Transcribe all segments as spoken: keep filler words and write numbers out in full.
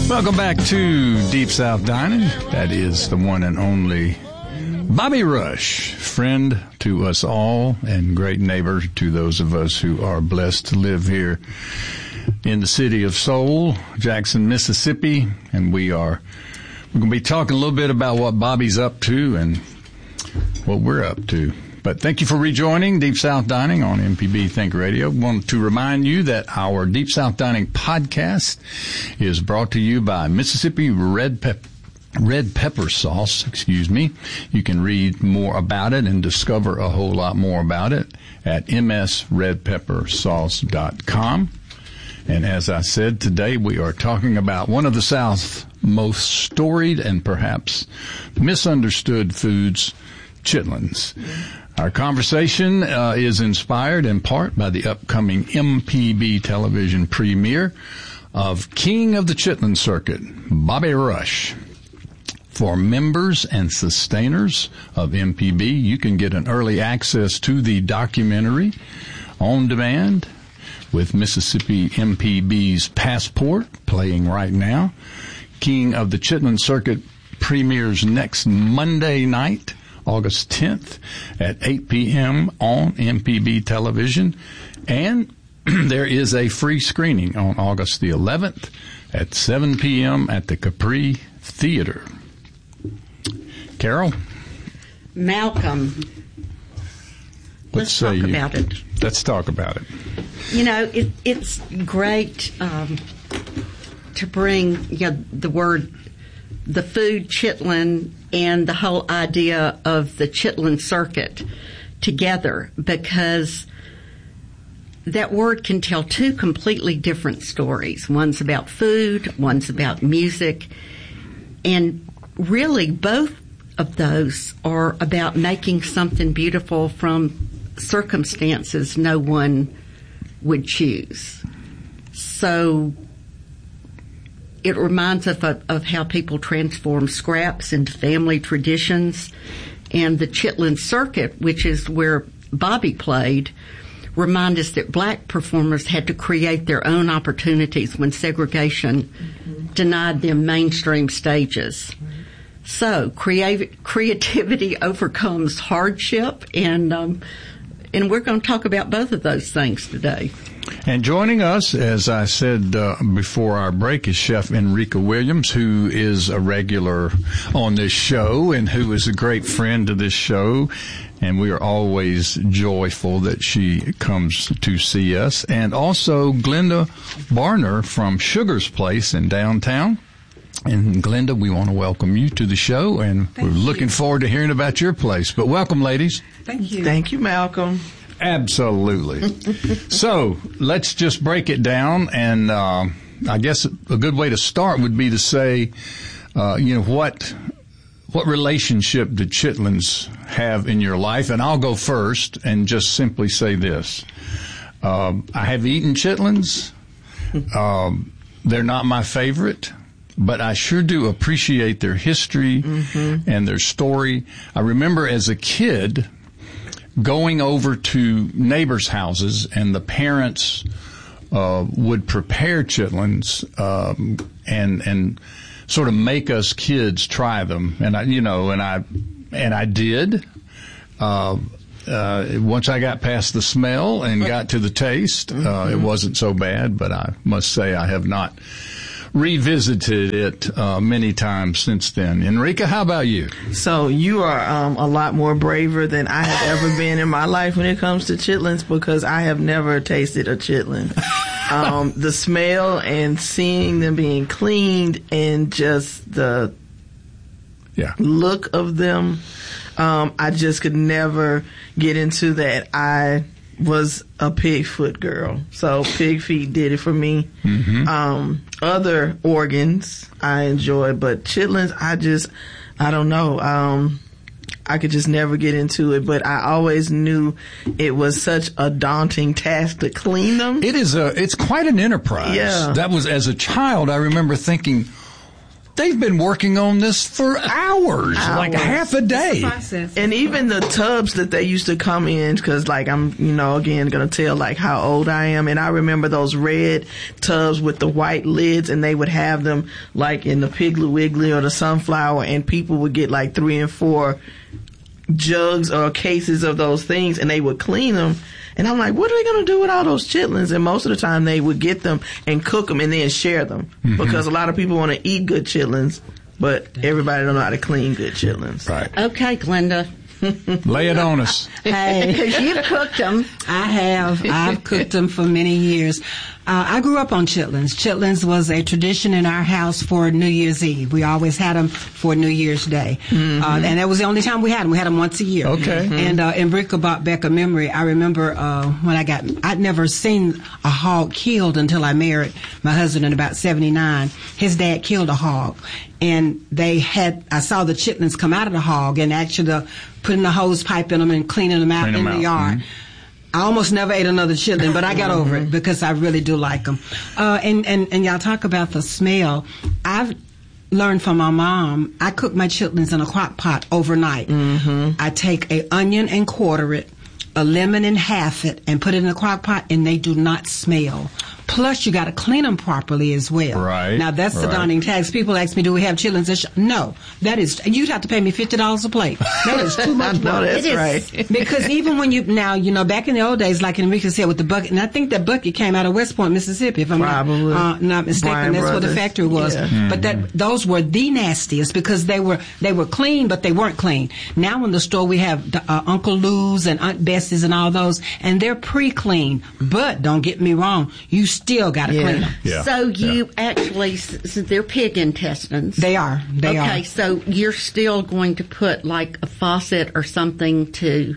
Welcome back to Deep South Dining. That is the one and only Bobby Rush, friend to us all and great neighbor to those of us who are blessed to live here in the city of Soul, Jackson, Mississippi. And we are we're going to be talking a little bit about what Bobby's up to and what we're up to. But thank you for rejoining Deep South Dining on M P B Think Radio. Want to remind you that our Deep South Dining podcast is brought to you by Mississippi Red Pepper. Red pepper sauce, excuse me. You can read more about it and discover a whole lot more about it at m s red pepper sauce dot com. And as I said, today we are talking about one of the South's most storied and perhaps misunderstood foods, chitlins. Our conversation uh, is inspired in part by the upcoming M P B television premiere of King of the Chitlin Circuit, Bobby Rush. For members and sustainers of M P B, you can get an early access to the documentary on demand with Mississippi M P B's Passport playing right now. King of the Chitlin Circuit premieres next Monday night, August tenth at eight p.m. on M P B television. And there is a free screening on August the eleventh at seven p.m. at the Capri Theater. Carol? Malcolm. Let's talk you? about it. Let's talk about it. You know, it, it's great um, to bring you know, the word, the food chitlin, and the whole idea of the chitlin circuit together, because that word can tell two completely different stories. One's about food, one's about music, and really both of those are about making something beautiful from circumstances no one would choose. So it reminds us of, of how people transform scraps into family traditions. And the Chitlin Circuit, which is where Bobby played, remind us that black performers had to create their own opportunities when segregation mm-hmm. denied them mainstream stages. Mm-hmm. So creative, creativity overcomes hardship, and um, and we're going to talk about both of those things today. And joining us, as I said uh, before our break, is Chef Enrica Williams, who is a regular on this show and who is a great friend to this show. And we are always joyful that she comes to see us. And also Glenda Barner from Sugar's Place in downtown. And Glenda, we want to welcome you to the show, and Thank we're you. looking forward to hearing about your place. But welcome, ladies. Thank you. Thank you, Malcolm. Absolutely. So let's just break it down, and uh, I guess a good way to start would be to say, uh, you know, what what relationship did chitlins have in your life? And I'll go first and just simply say this. Um, I have eaten chitlins. Um, they're not my favorite, but I sure do appreciate their history mm-hmm. and their story. I remember as a kid going over to neighbors' houses, and the parents uh, would prepare chitlins um, and and sort of make us kids try them. And I, you know, and I and I did. Uh, uh, once I got past the smell and got to the taste, mm-hmm. uh, it wasn't so bad. But I must say I have not revisited it uh, many times since then. Enrica, how about you? So you are um, a lot more braver than I have ever been in my life when it comes to chitlins, because I have never tasted a chitlin. Um, the smell and seeing them being cleaned and just the yeah. look of them, um, I just could never get into that. I was a pig foot girl, so pig feet did it for me. Mm-hmm. Um, other organs I enjoy, but chitlins, I just, I don't know. Um, I could just never get into it, but I always knew it was such a daunting task to clean them. It is a, it's quite an enterprise. Yeah. That was, as a child, I remember thinking, they've been working on this for hours, Hours. like half a day. And even the tubs that they used to come in, because like I'm, you know, again gonna tell like how old I am, and I remember those red tubs with the white lids, and they would have them like in the Piggly Wiggly or the Sunflower, and people would get like three and four jugs or cases of those things, and they would clean them. And I'm like, what are they going to do with all those chitlins? And most of the time they would get them and cook them and then share them. Mm-hmm. Because a lot of people want to eat good chitlins, but everybody don't know how to clean good chitlins. Right. Okay, Glenda. Lay it on us. Hey, Because you've cooked them. I have. I've cooked them for many years. Uh, I grew up on chitlins. Chitlins was a tradition in our house for New Year's Eve. We always had them for New Year's Day. Mm-hmm. Uh, and that was the only time we had them. We had them once a year. Okay. Mm-hmm. And uh, in Brick-a-Bop Becca memory, I remember uh, when I got, I'd never seen a hog killed until I married my husband in about seventy-nine. His dad killed a hog. And they had, I saw the chitlins come out of the hog and actually the, putting the hose pipe in them and cleaning them out Clean in them the out. yard. Mm-hmm. I almost never ate another chitlin, but I got over it because I really do like them. Uh, and, and, and y'all talk about the smell. I've learned from my mom, I cook my chitlins in a crock pot overnight. Mm-hmm. I take a onion and quarter it, a lemon and half it, and put it in a crock pot, and they do not smell. Plus, you got to clean them properly as well. Right. Now, that's the right. daunting task. People ask me, do we have chitlins? Sh-? No. That is, you'd have to pay me fifty dollars a plate. That is too much no, work. that's It is. right. Because even when you, now, you know, back in the old days, like Enrique said with the bucket, and I think that bucket came out of West Point, Mississippi, if I'm Probably. not, uh, not mistaken. Bryan That's Brothers. where the factory was. Yeah. Mm-hmm. But that, those were the nastiest because they were, they were clean, but they weren't clean. Now in the store we have the, uh, Uncle Lou's and Aunt Bessie's and all those, and they're pre-clean. But don't get me wrong, you still got to Yeah. clean them. Yeah. So you Yeah. actually, s- they're pig intestines. They are. They okay, are. so you're still going to put like a faucet or something to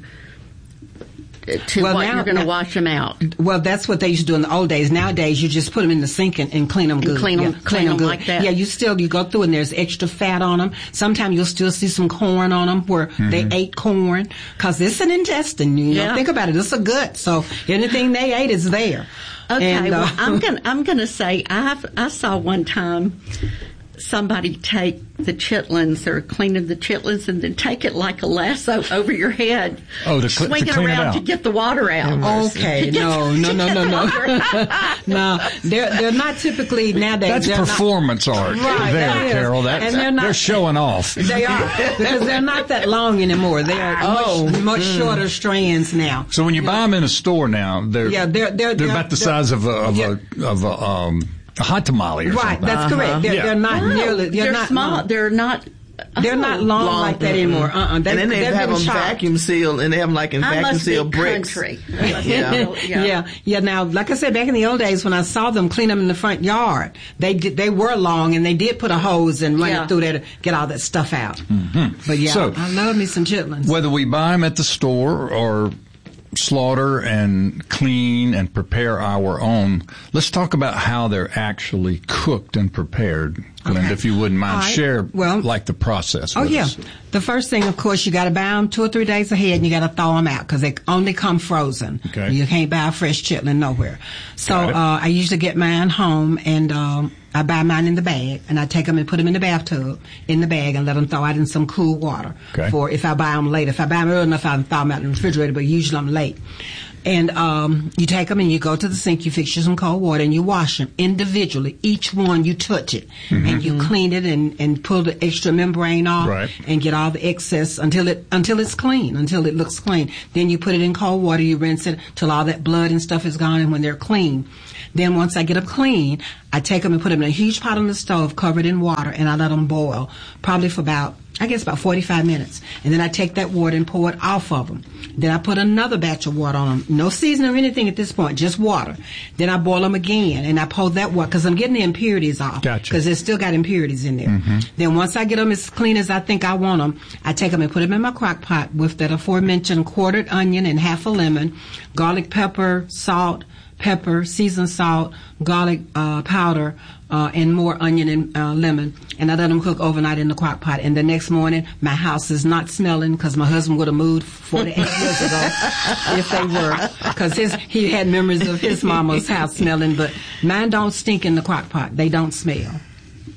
to Well, what now- you're going to now- wash them out. Well, that's what they used to do in the old days. Nowadays, you just put them in the sink and, and clean them good. clean 'em- yeah, clean 'em good. like that. Yeah, you still, you go through and there's extra fat on them. Sometimes you'll still see some corn on them where Mm-hmm. they ate corn. Cause it's an intestine, you know. Yeah. Think about it. It's a gut. So anything they ate is there. Okay, And, well, uh, I'm gonna I'm gonna say I've I saw one time somebody take the chitlins or cleaning the chitlins and then take it like a lasso over your head. Oh, to cl- swing to it clean it around out. to get the water out. Okay, To get- no, no, to no, get no, the no. water out. No, they're, they're not typically nowadays. That's they're not- performance art Right, there, that is. Carol. That's, And they're they're, not- showing off. They are, because they're not that long anymore. They are Oh, much, much mm. shorter strands now. So when you buy them in a store now, they're Yeah, they're- they're- they're they're- about the they're- size of a of yeah. a of a um a hot tamale or Right, something. that's correct. They're, Yeah. they're not Wow, nearly. They're, they're not small. Long. They're not. They're oh. not long, Long, like that mm-mm. anymore. Uh-uh. They, And then they they've have been them chopped. vacuum sealed, and they have them like in I vacuum must be sealed bricks. country. Yeah. yeah. Yeah, yeah. Now, like I said, back in the old days when I saw them clean them in the front yard, they did, they were long, and they did put a hose and run Yeah. it through there to get all that stuff out. Mm-hmm. But yeah, So- I love me some chitlins. Whether we buy them at the store or slaughter and clean and prepare our own, let's talk about how they're actually cooked and prepared. Glenda, Okay. if you wouldn't mind, All right. share Well- like the process. Oh with yeah. us. The first thing, of course, you got to buy them two or three days ahead, and you got to thaw them out because they only come frozen. Okay. You can't buy a fresh chitlin nowhere. So Got it. uh, I usually get mine home, and um, I buy mine in the bag, and I take them and put them in the bathtub in the bag and let them thaw out in some cool water. Okay. For if I buy them late, if I buy them early enough, I can thaw them out in the refrigerator. But usually I'm late. And um, you take them and you go to the sink, you fix you some cold water, and you wash them individually. Each one, you touch it, Mm-hmm. and you clean it and, and pull the extra membrane off, Right. and get all the excess until it until it's clean, until it looks clean. Then you put it in cold water, you rinse it till all that blood and stuff is gone, and when they're clean. Then once I get them clean, I take them and put them in a huge pot on the stove, covered in water, and I let them boil, probably for about, I guess about forty-five minutes. And then I take that water and pour it off of them. Then I put another batch of water on them. No seasoning or anything at this point, just water. Then I boil them again, and I pour that water, because I'm getting the impurities off. Gotcha. Because it's still got impurities in there. Mm-hmm. Then once I get them as clean as I think I want them, I take them and put them in my crock pot with that aforementioned quartered onion and half a lemon, garlic pepper, salt, pepper, seasoned salt, garlic uh, powder, uh, and more onion and uh, lemon. And I let them cook overnight in the crock pot. And the next morning, my house is not smelling, because my husband would have moved forty-eight years ago if they were. Because his he had memories of his mama's house smelling. But mine don't stink in the crock pot. They don't smell.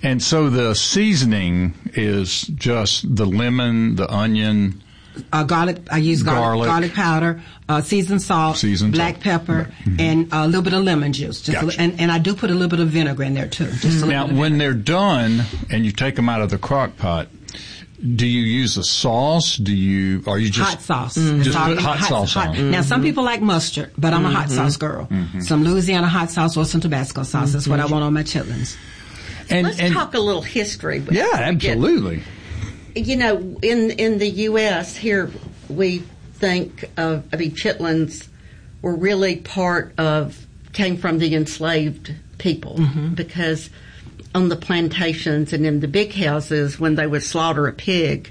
And so the seasoning is just the lemon, the onion, Uh, garlic. I use garlic, Garlic. garlic powder, uh, seasoned salt, Seasoned black salt. pepper, and a little bit of lemon juice. Just a, Gotcha. and, and I do put a little bit of vinegar in there too. Just a Now, little bit of when vinegar. they're done and you take them out of the crock pot, do you use a sauce? Do you, or you just hot sauce. Just It's all- put hot, sauce on? Now, some people like mustard, but I'm a hot sauce girl. Some Louisiana hot sauce or some Tabasco sauce. That's what I want on my chitlins. And, Let's and talk a little history. before yeah, we get- absolutely. You know, in in the U S here, we think of, I mean, chitlins were really part of, came from the enslaved people because on the plantations and in the big houses, when they would slaughter a pig,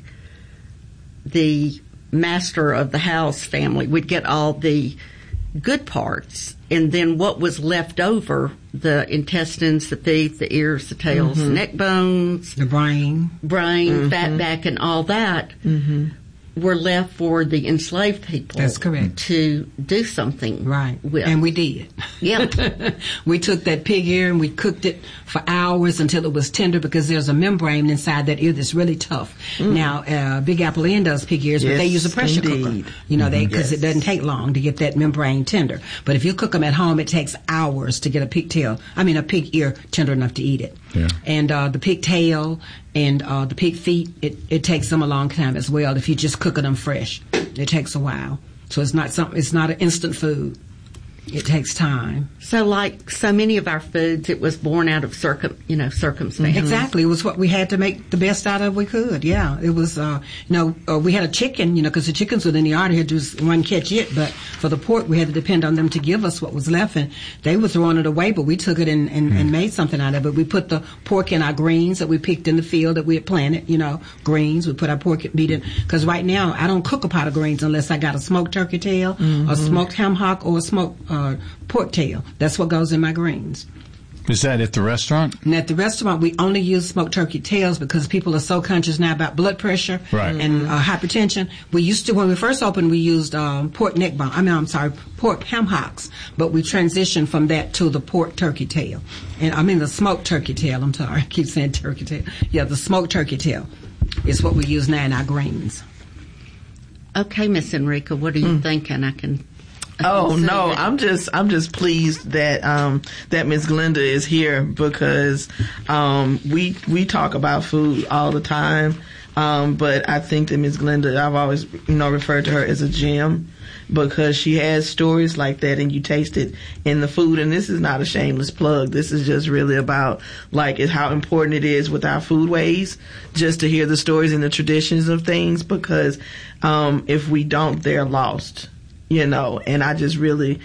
the master of the house family would get all the good parts, and then what was left over, the intestines, the feet, the ears, the tails, the neck bones, The brain. brain, fat back, and all that were left for the enslaved people. That's correct. To do something Right. with. And we did. Yeah. We took that pig ear and we cooked it for hours until it was tender because there's a membrane inside that ear that's really tough. Now, uh, Big Apple Inn does pig ears, but Yes, they use a pressure indeed. cooker. You know, they because Yes. it doesn't take long to get that membrane tender. But if you cook them at home, it takes hours to get a pig tail. I mean, a pig ear tender enough to eat it. Yeah. And uh, the pig tail and uh, the pig feet, it, it takes them a long time as well. If you just cooking them fresh, it takes a while. So it's not some. It's not an instant food. It takes time. So, like so many of our foods, it was born out of circum, you know, circumstance. Exactly. It was what we had to make the best out of we could. Yeah. It was, uh, you know, uh, we had a chicken, you know, because the chickens within the yard here just one catch it. But for the pork, we had to depend on them to give us what was left. And they were throwing it away, but we took it and, and, and made something out of it. We put the pork in our greens that we picked in the field that we had planted, you know, greens. We put our pork meat in. Because right now, I don't cook a pot of greens unless I got a smoked turkey tail, a smoked ham hock, or a smoked uh, pork tail. That's what goes in my greens. Is that at the restaurant? And at the restaurant, we only use smoked turkey tails because people are so conscious now about blood pressure Right. and uh, hypertension. We used to, when we first opened, we used um, pork neck bone. I mean, I'm sorry, pork ham hocks. But we transitioned from that to the pork turkey tail. And I mean the smoked turkey tail. I'm sorry, I keep saying turkey tail. Yeah, the smoked turkey tail is what we use now in our greens. Okay, Miss Enrica, what are you thinking? I can. I Oh can see no, that. I'm just I'm just pleased that um that Miss Glenda is here because um we we talk about food all the time. Um but I think that Miss Glenda, I've always, you know, referred to her as a gem because she has stories like that and you taste it in the food. And this is not a shameless plug. This is just really about like it, how important it is with our foodways just to hear the stories and the traditions of things because um if we don't, they're lost. You know, and I just really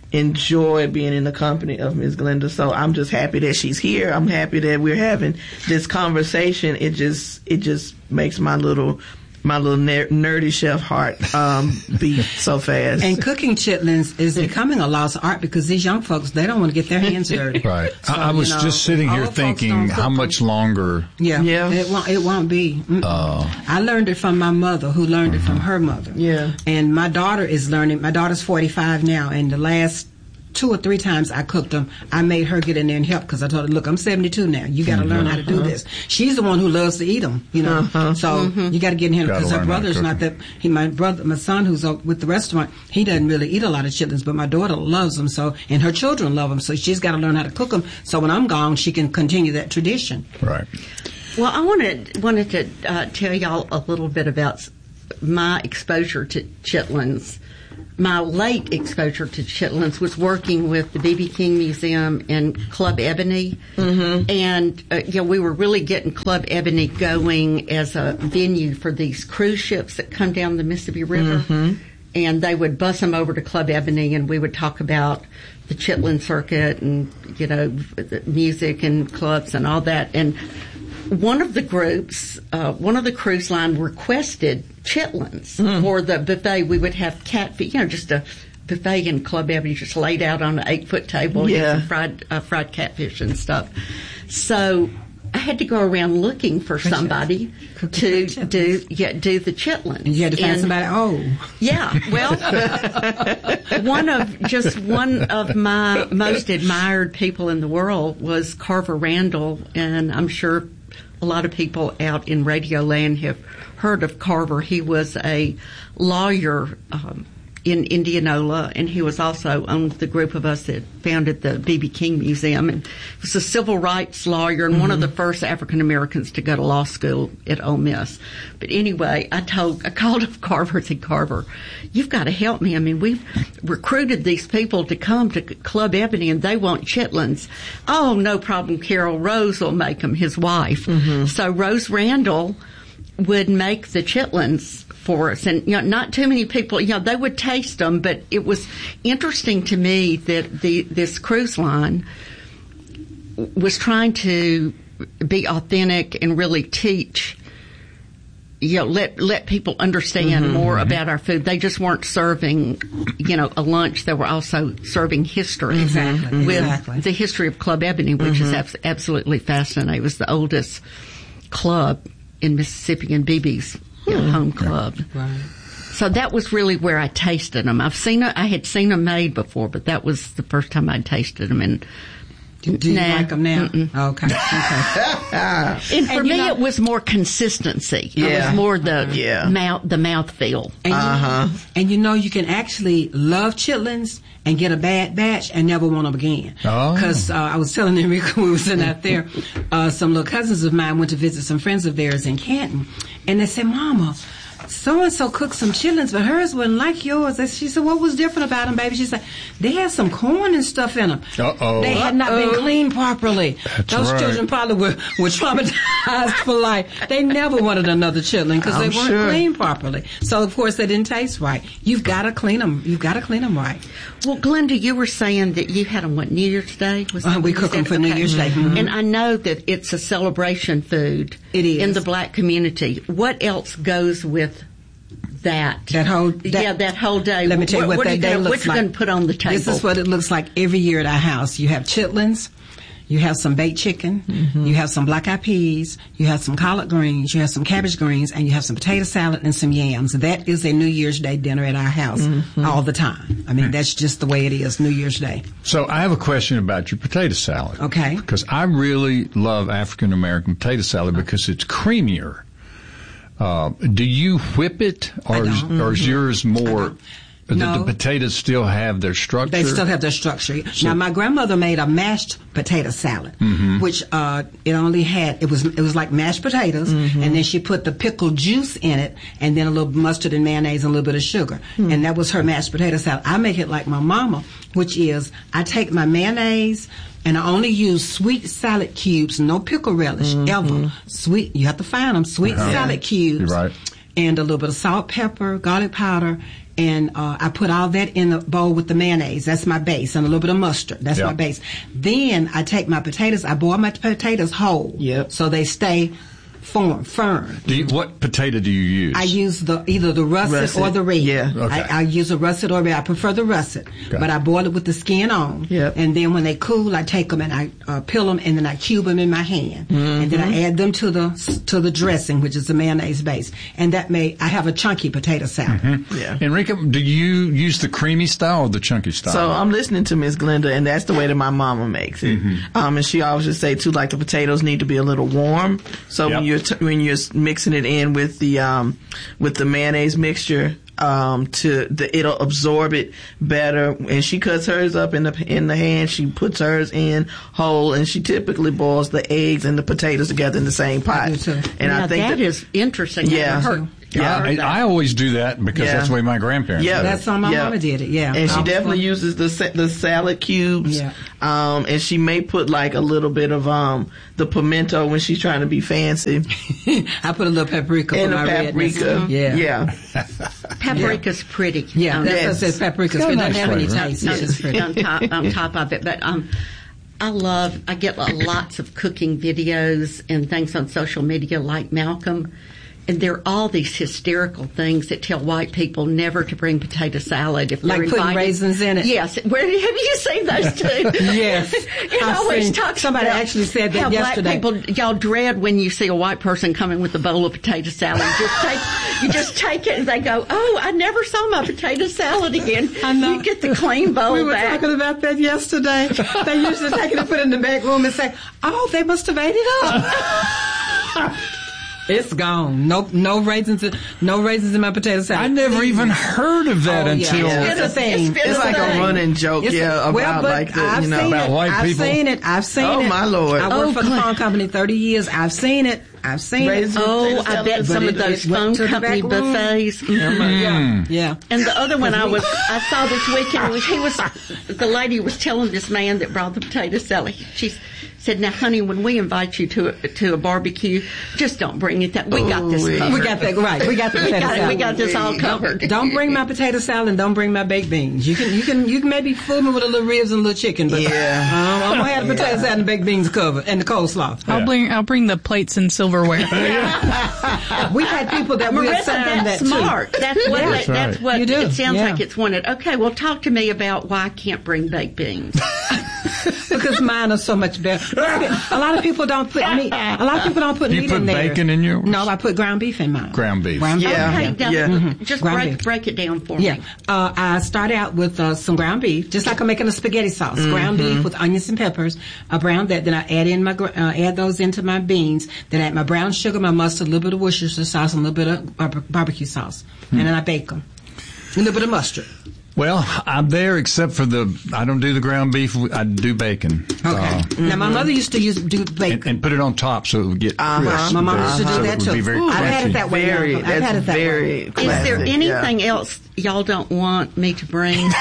enjoy being in the company of Miz Glenda. So I'm just happy that she's here. I'm happy that we're having this conversation. It just, it just makes my little, my little ner- nerdy chef heart um, beat so fast. And cooking chitlins is becoming a lost art because these young folks, they don't want to get their hands dirty. Right. So, I, I was you know, just sitting here old folks thinking don't cook how them. much longer. Yeah, Yeah. It won't. It won't be. Mm-mm. Uh, I learned it from my mother, who learned it from her mother. Yeah. And my daughter is learning. My daughter's forty-five now, and the last two or three times I cooked them, I made her get in there and help because I told her, "Look, I'm seventy-two now. You got to learn how to do this." She's the one who loves to eat them, you know. Uh-huh. So you got to get in here Gotta because her learn how to brother's cook not 'em. that. He, my brother, my son, who's up with the restaurant, he doesn't really eat a lot of chitlins, but my daughter loves them. So, and her children love them. So she's got to learn how to cook them. So when I'm gone, she can continue that tradition. right. Well, I wanted wanted to uh, tell y'all a little bit about s- my exposure to chitlins. My late exposure to chitlins was working with the B B. King Museum and Club Ebony, mm-hmm. and uh, you know, we were really getting Club Ebony going as a venue for these cruise ships that come down the Mississippi River, mm-hmm. and they would bus them over to Club Ebony, and we would talk about the chitlin circuit and you know the music and clubs and all that. And one of the groups, uh, one of the cruise line requested chitlins mm. for the buffet. We would have catfish, you know, just a buffet in Club Ebony, just laid out on an eight foot table, Yeah. you know, fried uh, fried catfish and stuff. So I had to go around looking for somebody to do yeah do the chitlins. And you had to find and, somebody. Oh, yeah. Well, one of just one of my most admired people in the world was Carver Randall, and I'm sure a lot of people out in Radio Land have heard of Carver. He was a lawyer um, in Indianola, and he was also on the group of us that founded the B B King Museum. And he was a civil rights lawyer and mm-hmm. one of the first African Americans to go to law school at Ole Miss. But anyway, I told, I called up Carver and said, Carver, you've got to help me. I mean, we've recruited these people to come to Club Ebony and they want chitlins. Oh, no problem, Carol. Rose will make them, his wife. Mm-hmm. So Rose Randall would make the chitlins for us, and you know, not too many people. You know, they would taste them, but it was interesting to me that the this cruise line was trying to be authentic and really teach. You know, let let people understand mm-hmm. more about our food. They just weren't serving, you know, a lunch. They were also serving history exactly. with exactly. the history of Club Ebony, which mm-hmm. is abs- absolutely fascinating. It was the oldest club in Mississippi and B B's you know, home club. Right. So that was really where I tasted them. I've seen it, I had seen them made before, but that was the first time I'd tasted them. And do, do you nah, like them now? Mm-mm. Okay. okay. And for and me, know, it was more consistency. Yeah. It was more the yeah. mouth, the mouth feel. And, uh-huh. you, and you know, you can actually love chitlins and get a bad batch and never want them again. Oh. Because uh, I was telling Enrico when we were sitting out there, uh, some little cousins of mine went to visit some friends of theirs in Canton, and they said, Mama, so-and-so cooked some chitlins, but hers wasn't like yours. And she said, what was different about them, baby? She said, they had some corn and stuff in them. Uh-oh. They had not Uh-oh. been cleaned properly. That's Those right. children probably were, were traumatized for life. They never wanted another chitlin because they I'm weren't sure. cleaned properly. So, of course, they didn't taste right. You've got to clean them. You've got to clean them right. Well, Glenda, you were saying that you had them, what, New Year's Day? Was Uh, that we what you cook them said? for New Year's Day. Mhm. And I know that it's a celebration food It is. in the black community. What else goes with that? That whole that, yeah, that whole day. Let me tell you what, what that are you day gonna, looks what like. you're going to put on the table? This is what it looks like every year at our house. You have chitlins, you have some baked chicken, mm-hmm. you have some black-eyed peas, you have some collard greens, you have some cabbage greens, and you have some potato salad and some yams. That is a New Year's Day dinner at our house mm-hmm. all the time. I mean, that's just the way it is, New Year's Day. So I have a question about your potato salad. Okay. Because I really love African American potato salad because it's creamier. Uh, do you whip it, or is, or is yours more? Did No. the potatoes still have their structure? They still have their structure. Now, my grandmother made a mashed potato salad, mm-hmm. which uh, it only had it was it was like mashed potatoes, mm-hmm. and then she put the pickled juice in it, and then a little mustard and mayonnaise and a little bit of sugar, mm-hmm. and that was her mashed potato salad. I make it like my mama, which is I take my mayonnaise. And I only use sweet salad cubes, no pickle relish, mm-hmm. ever. Sweet, you have to find them, sweet uh-huh. salad cubes. You're right. And a little bit of salt, pepper, garlic powder, and uh, I put all that in the bowl with the mayonnaise. That's my base. And a little bit of mustard. That's yep. my base. Then I take my potatoes, I boil my potatoes whole. Yep. So they stay firm. firm. Do you, what potato do you use? I use the either the russet, Russet. or the red. Yeah. Okay. I, I use a russet or red. I prefer the russet, Got but it. I boil it with the skin on. Yep. And then when they cool, I take them and I uh, peel them and then I cube them in my hand, Mm-hmm. and then I add them to the to the dressing, which is the mayonnaise base, and that may I have a chunky potato salad. Mm-hmm. Yeah. Enrique, do you use the creamy style or the chunky style? So I'm listening to Miss Glenda, and that's the way that my mama makes it. Mm-hmm. Um, and she always just say too, like the potatoes need to be a little warm. So Yep. when you're t- when you're mixing it in with the um with the mayonnaise mixture, um to the it'll absorb it better. And she cuts hers up in the in the hand. She puts hers in whole, and she typically boils the eggs and the potatoes together in the same pot. I do too. And now I think that that, is interesting. Yeah. I heard, yeah, I, heard I, that. I always do that because Yeah. that's the way my grandparents Yeah. did it. That's how my Yeah. mama did it. Yeah, And she I was definitely fun. uses the sa- the salad cubes. Yeah. Um, and she may put like a little bit of um the pimento when she's trying to be fancy. I put a little paprika And for the my redness. paprika. Yeah, Yeah. Paprika's pretty. Yeah, Um, that's Yes. what says paprika. It's got It a doesn't nice have any flavor. taste. No, It's just pretty. on top, on top of it. But um, I love, I get lots of cooking videos and things on social media like Malcolm and there are all these hysterical things that tell white people never to bring potato salad if Like they're putting invited. raisins in it? Yes. Where have you seen those too? Yes. It I've always seen- talks somebody about actually said that how yesterday. Black people, y'all dread when you see a white person coming with a bowl of potato salad. You just take, you just take it and they go, oh, I never saw my potato salad again. I know. You get the clean bowl We were back. talking about that yesterday. They usually take it and put it in the back room and say, oh, they must have ate it up. It's gone. No, no raisins, in- no raisins in my potato salad. I never even heard of that Oh, yeah. until It's a thing. It's It's like a thing. running joke, It's- yeah, about well, but like the, I've you know. seen about it. white I've people. seen it. I've seen Oh, it. my Lord. I worked Oh, for the God. phone company thirty years. I've seen it. I've seen Raisins. it. Oh, I bet But some it- of those it went phone to the company back room. buffets. Yeah, yeah. And the other one I was, I saw this weekend was, he was, the lady was telling this man that brought the potato salad. She said, now honey, when we invite you to a, to a barbecue, just don't bring it that, we got this Ooh-wee. covered. We got that right. We got the We potato got, it, salad. we got this all covered. Don't bring my potato salad and don't bring my baked beans. You can, you can, you can maybe fool me with a little ribs and a little chicken, but Yeah. um, I'm gonna have the potato salad and baked beans covered and the coleslaw. I'll Yeah. bring I'll bring the plates and silverware. We've had people that we Marissa, assigned that that's too. smart. That's what, Yeah. that's, That's right. what You do. it sounds Yeah. like it's wanted. Okay, well talk to me about why I can't bring baked beans. Because mine are so much better. A lot of people don't put meat. A lot of people don't put You meat put in there. bacon in yours? No, I put ground beef in mine. Ground beef. Ground beef. Yeah. Okay, now, Yeah. just Ground break beef. break it down for Yeah, me. uh, I start out with uh, some ground beef, just like I'm making a spaghetti sauce. Ground beef with onions and peppers. I brown that, then I add in my gr- uh, add those into my beans. Then I add my brown sugar, my mustard, a little bit of Worcestershire sauce, and a little bit of bar- barbecue sauce, and then I bake them. A little bit of mustard. Well, I'm there except for the, I don't do the ground beef, I do bacon. Okay. Uh, Now my mother used to use do and, bacon. and put it on top so it would get Uh-huh. crisp. My mom used to do So that it would too. be very Ooh, I've had crunchy. it that way. Very, now. I've that's had it that very way. Is there classic, anything yeah. else y'all don't want me to bring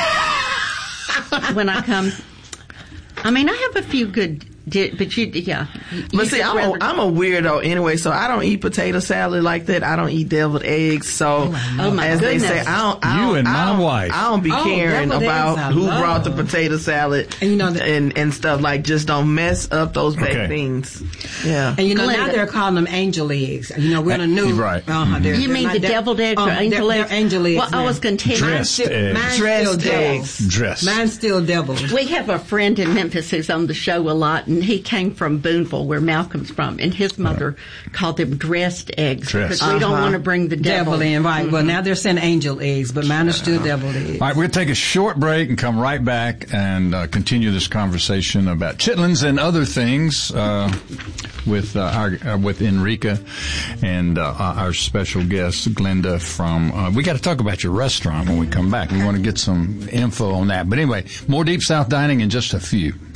when I come? I mean, I have a few good, di- but you, yeah. You But see, just I'm a, rather- I'm a weirdo anyway, so I don't eat potato salad like that. I don't eat deviled eggs. So, Oh, my as goodness. they say, I don't. I You don't, and I my don't, wife. I don't be Oh, caring deviled about eggs I who love. brought the potato salad And you know that- and and stuff. Like, just don't mess up those baked Okay. beans. Yeah. And you know, now Glenda. they're calling them angel eggs. You know, we're in a new. Right. Uh-huh, they're- You they're mean not- the they're- deviled eggs uh, or angel they're, eggs? They're angel eggs. Well, I now. was going to tell you. Dressed Still- eggs. Mine's Dressed still eggs. deviled. Dressed. Mine's still deviled. We have a friend in Memphis who's on the show a lot, and he came from Boonville, where Malcolm's from, and his mother called them dressed eggs Dressed. because we don't Uh-huh. want to bring the devil. Devil in, right. Well, now they're saying angel eggs, but mine are still deviled eggs. All right, we're going to take a short break and come right back and uh, continue this conversation about chitlins and other things uh, with uh, our uh, with Enrica and uh, our special guest Glenda from. Uh, we got to talk about your restaurant when we come back. We want to get some info on that. But anyway, more Deep South Dining in just a few.